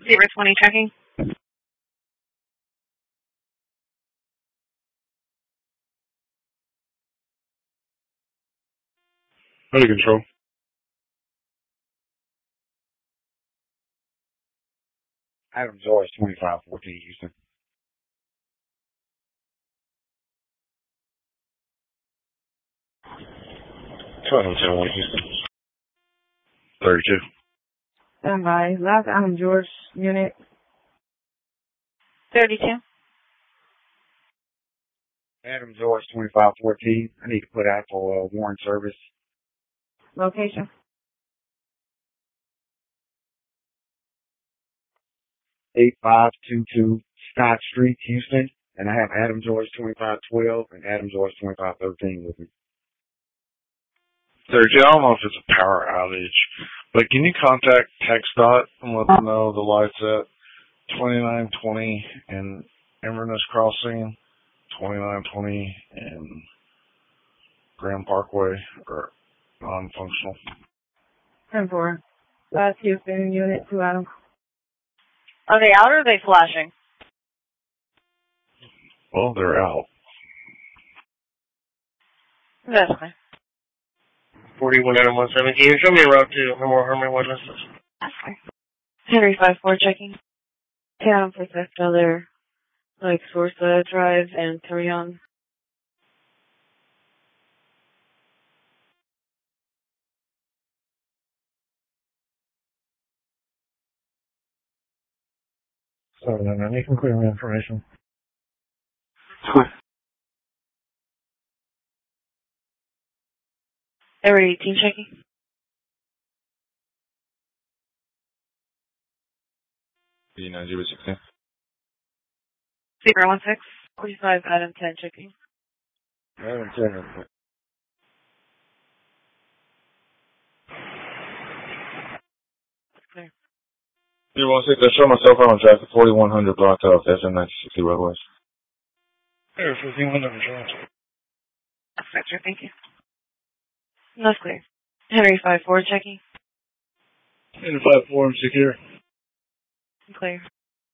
Zebra 20 checking. Ready control. Adam Joyce, 2514 Houston. Houston. 32. Stand by. Last Adam George unit. 32. Adam Joyce, 2514. I need to put out for Warren service. Location. 8522 Scott Street, Houston. And I have Adam Joyce, 2512 and Adam Joyce, 2513 with me. 32. I don't know if it's a power outage, but can you contact TxDOT and let them know the light's at 2920 in Inverness Crossing, 2920 in Grand Parkway are non-functional. 10-4. Last Houston unit 2 Adam. Are they out or are they flashing? Well, they're out. That's fine. 41 Adam 117. Show me a route to Herman Witnesses. That's fine. Henry 5-4 checking. Adam protect other, like Sorsa Drive and Turion. So then you can clear me information. Area 18 checking. D9-016. Zebra 16. 45 Adam 10 checking. Adam 10. Clear. 016, I show my cell phone on traffic 4100 blocked off SM960 roadways. There, 1500 insurance. That's right, thank you. That's clear. Henry 5-4 checking. Henry 5-4, secure. Clear.